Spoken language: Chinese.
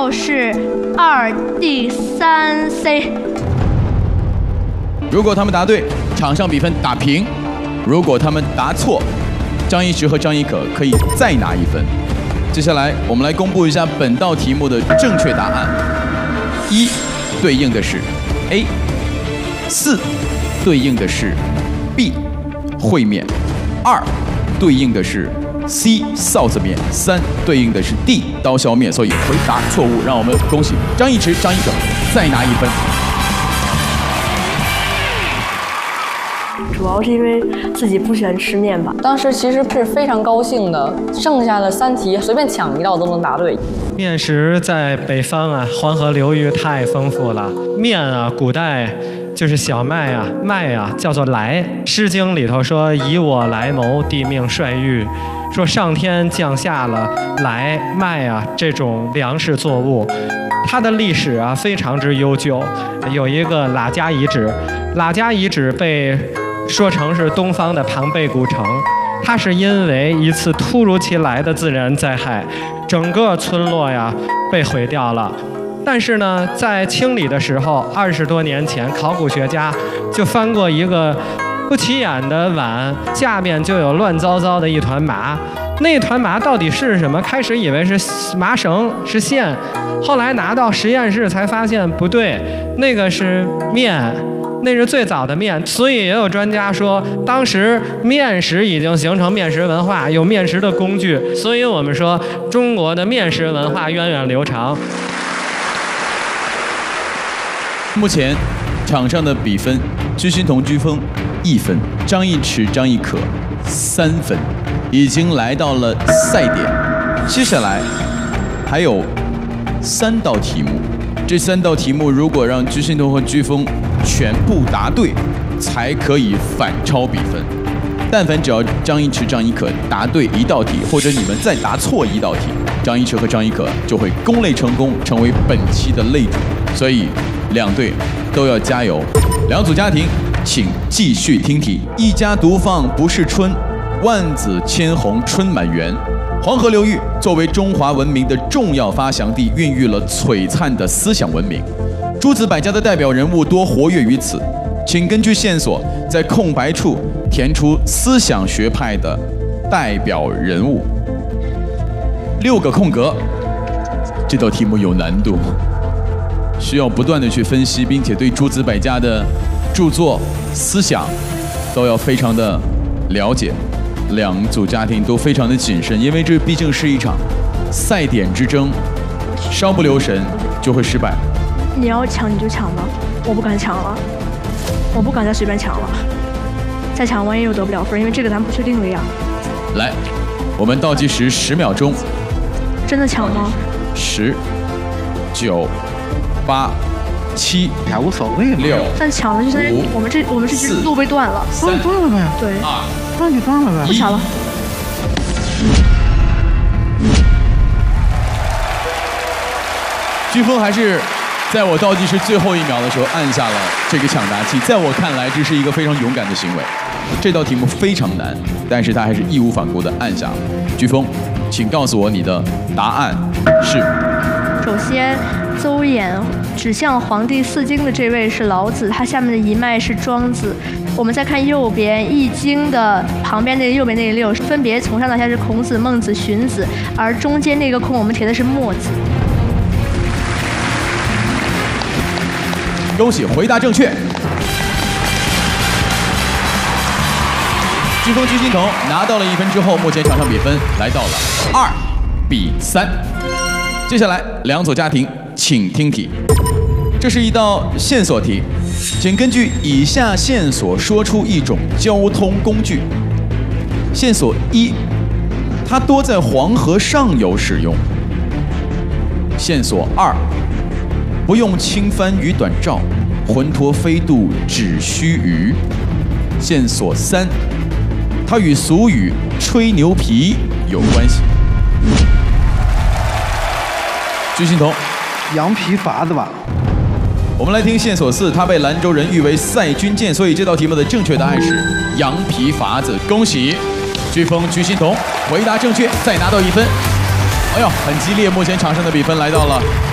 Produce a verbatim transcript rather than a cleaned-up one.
后是二 D 三 C。 如果他们答对，场上比分打平；如果他们答错，张一驰和张一可可以再拿一分。接下来我们来公布一下本道题目的正确答案：一对应的是 A， 四对应的是 B 烩面，二对应的是 C 臊子面，三对应的是 D 刀削面。所以回答错误，让我们恭喜张一驰、张一可再拿一分。 主要是因为自己不喜欢吃面吧。 当时其实是非常高兴的，剩下的三题随便抢一道都能答对。 面食在北方啊，黄河流域太丰富了。面啊，古代就是小麦啊，麦啊叫做来。《诗经》里头说：“以我来谋，地命率域。”说上天降下了来麦啊这种粮食作物。它的历史啊非常之悠久，有一个喇家遗址，喇家遗址被说成是东方的庞贝古城，它是因为一次突如其来的自然灾害，整个村落呀被毁掉了。但是呢，在清理的时候，二十多年前，考古学家就翻过一个不起眼的碗，下面就有乱糟糟的一团麻。那团麻到底是什么？开始以为是麻绳，是线，后来拿到实验室才发现不对，那个是面，那是最早的面。所以也有专家说，当时面食已经形成面食文化，有面食的工具。所以我们说，中国的面食文化源远流长。 目前场上的比分：居心同、居峰一分，张一驰、张一可三分，已经来到了赛点。接下来还有三道题目，这三道题目如果让居心同和居峰全部答对，才可以反超比分。但凡只要张一驰、张一可答对一道题，或者你们再答错一道题，张一驰和张一可就会攻擂成功，成为本期的擂主。所以两队都要加油。两组家庭，请继续听题。一家独放不是春，万紫千红春满园。黄河流域作为中华文明的重要发祥地，孕育了璀璨的思想文明。诸子百家的代表人物多活跃于此，请根据线索在空白处填出思想学派的代表人物。六个空格，这道题目有难度，需要不断的去分析，并且对诸子百家的著作、思想都要非常的了解。两组家庭都非常的谨慎，因为这毕竟是一场赛点之争，稍不留神就会失败。 你要抢你就抢吧，我不敢抢了，我不敢再随便抢了，再抢万一又得不了分，因为这个咱不确定的呀。 来，我们倒计时十秒钟。 真的抢吗？ 十、九、八、七， 呀，无所谓了。 六， 但抢了就相当于我们这我们这只路被断了。 断断了呗。 对。 二， 断就断了呗。 不抢了。 飓风还是在我倒计时最后一秒的时候按下了这个抢答器，在我看来，这是一个非常勇敢的行为。这道题目非常难，但是他还是义无反顾地按下了。飓风，请告诉我你的答案是。 首先，邹衍指向黄帝四经的这位是老子，他下面的一脉是庄子。我们再看右边《易经》的旁边那个右边那个六，分别从上到下是孔子、孟子、荀子，而中间那个空我们填的是墨子。 恭喜，回答正确。飓风居心同拿到了一分之后，目前场上比分来到了二比三。接下来两组家庭，请听题。这是一道线索题，请根据以下线索说出一种交通工具。线索一，它多在黄河上游使用。线索二，不用轻帆与短棹，浑脱飞渡只须臾。线索三，它与俗语吹牛皮有关系。居心同， 羊皮筏子吧。 我们来听线索四，它被兰州人誉为赛军舰，所以这道题目的正确答案是羊皮筏子。恭喜飓风居心同回答正确，再拿到一分。哎呦，很激烈，目前场上的比分来到了